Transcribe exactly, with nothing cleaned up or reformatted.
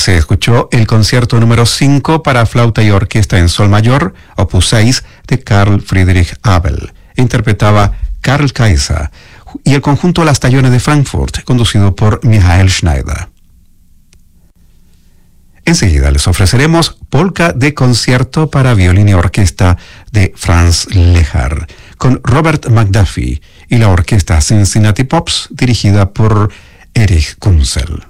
Se escuchó el concierto número cinco para flauta y orquesta en sol mayor, opus seis, de Carl Friedrich Abel. Interpretaba Karl Kaiser y el conjunto Las Tallones de Frankfurt, conducido por Michael Schneider. Enseguida les ofreceremos Polka de concierto para violín y orquesta de Franz Lehár, con Robert McDuffie y la orquesta Cincinnati Pops, dirigida por Erich Kunzel.